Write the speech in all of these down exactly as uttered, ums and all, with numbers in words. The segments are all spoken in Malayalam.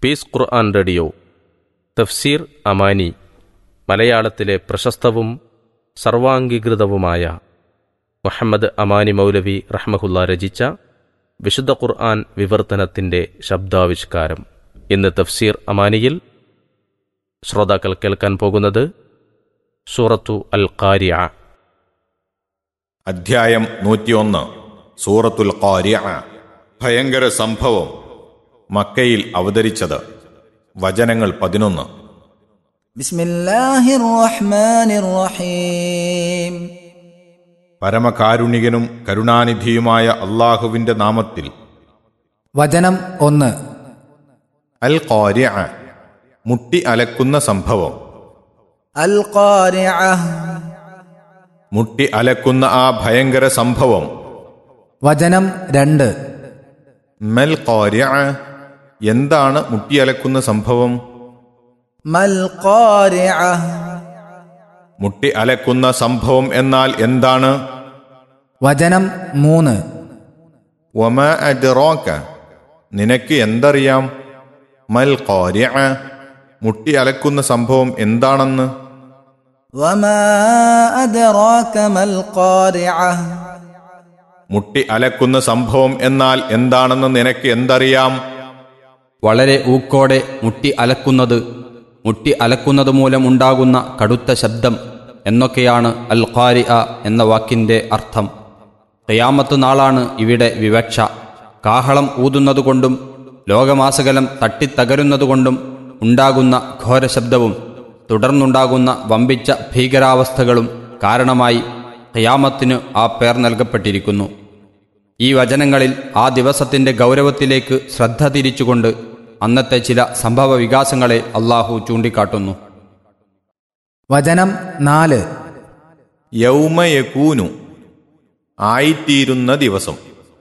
പീസ് ഖുർആൻ റേഡിയോ തഫ്സീർ അമാനി മലയാളത്തിലെ പ്രശസ്തവും സർവാംഗീകൃതവുമായ മുഹമ്മദ് അമാനി മൗലവി റഹ്മഹുല്ല രചിച്ച വിശുദ്ധ ഖുർആൻ വിവർത്തനത്തിൻ്റെ ശബ്ദാവിഷ്കാരം. ഇന്ന് തഫ്സീർ അമാനിയിൽ ശ്രോതാക്കൾ കേൾക്കാൻ പോകുന്നത് സൂറത്തു അൽ ഖാരിഅ. അധ്യായം നൂറ്റിയൊന്ന്. സൂറത്തുൽ ഖാരിഅ. ഭയങ്കര സംഭവം. മക്കയിൽ അവതരിച്ചത്. വചനങ്ങൾ പതിനൊന്ന്. ബിസ്മില്ലാഹിർ റഹ്മാനിർ റഹീം. പരമകാരുണികനും കരുണാനിധിയുമായ അല്ലാഹുവിന്റെ നാമത്തിൽ. വചനം ഒന്ന്. അൽ ഖാരിഅ, മുട്ടി അലക്കുന്ന സംഭവം. അൽ ഖാരിഅ, മുട്ടി അലക്കുന്ന ആ ഭയങ്കര സംഭവം. വചനം രണ്ട്. മൽ ഖാരിഅ, എന്താണ് മുട്ടിയലക്കുന്ന സംഭവം? മൽ ഖാരിഅ, മുട്ടി അലക്കുന്ന സംഭവം എന്നാൽ എന്താണ്? വചനം മൂന്ന്. വമാ അദ്റാക, നിനക്ക് എന്തറിയാം? മൽ ഖാരിഅ, മുട്ടി അലക്കുന്ന സംഭവം എന്താണെന്ന്. വമാ അദ്റാക മൽ ഖാരിഅ, മുട്ടി അലക്കുന്ന സംഭവം എന്നാൽ എന്താണെന്ന് നിനക്ക് എന്തറിയാം? വളരെ ഊക്കോടെ മുട്ടി അലക്കുന്നത്, മുട്ടി അലക്കുന്നത് മൂലമുണ്ടാകുന്ന കടുത്ത ശബ്ദം എന്നൊക്കെയാണ് അൽ ഖാരിഅ എന്ന വാക്കിൻ്റെ അർത്ഥം. ഖിയാമത്ത് നാളാണ് ഇവിടെ വിവക്ഷ. കാഹളം ഊതുന്നതുകൊണ്ടും ലോകമാസകലം തട്ടിത്തകരുന്നതുകൊണ്ടും ഉണ്ടാകുന്ന ഘോരശബ്ദവും തുടർന്നുണ്ടാകുന്ന വമ്പിച്ച ഭീകരാവസ്ഥകളും കാരണമായി ഖിയാമത്തിന് ആ പേർ നൽകപ്പെട്ടിരിക്കുന്നു. ഈ വചനങ്ങളിൽ ആ ദിവസത്തിൻ്റെ ഗൗരവത്തിലേക്ക് ശ്രദ്ധ തിരിച്ചുകൊണ്ട് അന്നത്തെ ചില സംഭവ വികാസങ്ങളെ അള്ളാഹു ചൂണ്ടിക്കാട്ടുന്നു. വചനം നാല്. യൗമ യകൂനു, ആയിത്തീരുന്ന ദിവസം.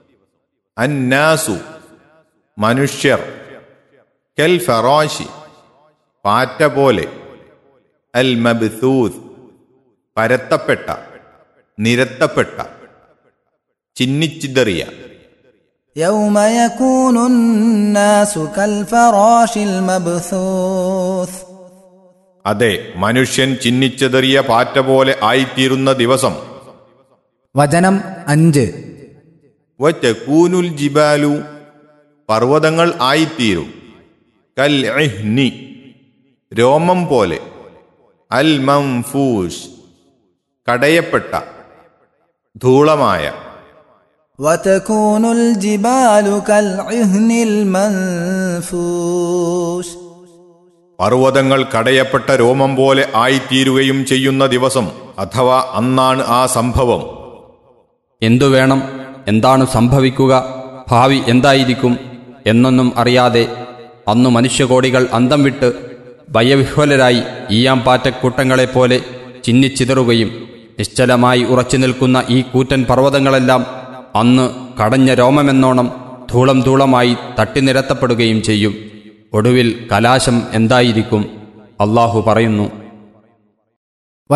അന്നാസു, മനുഷ്യർ. കൽ ഫറാശി, പാറ്റ പോലെ. അൽ മബ്സൂസ്, പരത്തപ്പെട്ട, നിരത്തപ്പെട്ട, ചിന്നിച്ചിതറിയ. യൗമ യകൂനു അന്നാസു കൽ ഫറാശിൽ മബ്സൂസ്, അതെ, മനുഷ്യൻ ചിന്നിച്ചെറിയ പാറ്റ പോലെ ആയിത്തീരുന്ന ദിവസം. വചനം അഞ്ച്. വതകൂനുൽ ജിബാലു, പർവ്വതങ്ങൾ ആയിത്തീരും. കൽ ഇഹ്നി, രോമം പോലെ. അൽ മൻഫൂഷ്, കടയപ്പെട്ട, ധൂളമായ. വതകൂനുൽ ജിബാലു കൽ ഇഹ്നിൽ മൻഫൂഷ്, പർവ്വതങ്ങൾ കടയപ്പെട്ട രോമം പോലെ ആയിത്തീരുകയും ചെയ്യുന്ന ദിവസം, അഥവാ അന്നാണ് ആ സംഭവം. എന്തു വേണം, എന്താണ് സംഭവിക്കുക, ഭാവി എന്തായിരിക്കും എന്നൊന്നും അറിയാതെ അന്നു മനുഷ്യകോടികൾ അന്തം വിട്ട് ഭയവിഹ്വലരായി ഈയാംപാറ്റക്കൂട്ടങ്ങളെപ്പോലെ ചിന്നിച്ചിതറുകയും നിശ്ചലമായി ഉറച്ചു നിൽക്കുന്ന ഈ കൂറ്റൻ പർവ്വതങ്ങളെല്ലാം അന്ന് കടഞ്ഞ രോമമെന്നോണം ധൂളം ധൂളമായി തട്ടിനിരത്തപ്പെടുകയും ചെയ്യും. ഒടുവിൽ കലാശം എന്തായിരിക്കും? അള്ളാഹു പറയുന്നു,